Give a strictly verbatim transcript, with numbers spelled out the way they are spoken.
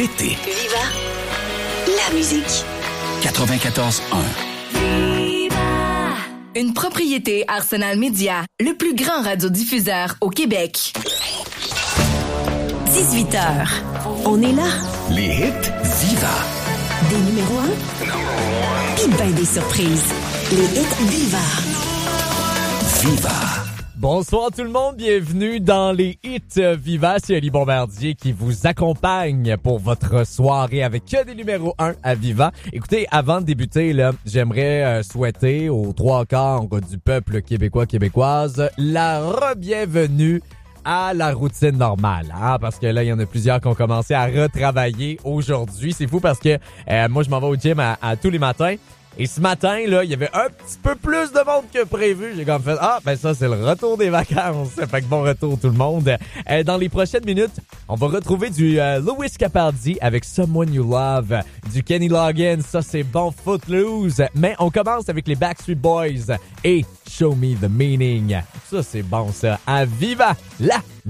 l'été. Viva la musique. quatre-vingt-quatorze un. Une propriété Arsenal Média, le plus grand radiodiffuseur au Québec. dix-huit heures. On est là. Les hits Viva. Des numéros un. Puis ben des surprises. Les hits Viva. Viva. Bonsoir tout le monde, bienvenue dans les hits Viva. C'est Ali Bombardier qui vous accompagne pour votre soirée avec que des numéros un à Viva. Écoutez, avant de débuter, là, j'aimerais euh, souhaiter aux trois quarts du peuple québécois québécoise la re-bienvenue à la routine normale, hein, parce que là, il y en a plusieurs qui ont commencé à retravailler aujourd'hui. C'est fou parce que euh, moi, je m'en vais au gym à, à tous les matins. Et ce matin, là, il y avait un petit peu plus de monde que prévu. J'ai comme fait, ah, ben ça, c'est le retour des vacances. Fait que bon retour tout le monde. Euh, dans les prochaines minutes, on va retrouver du euh, Lewis Capaldi avec Someone You Love, du Kenny Loggins, ça c'est bon, Footloose. Mais on commence avec les Backstreet Boys et Show Me The Meaning. Ça c'est bon ça. À Viva la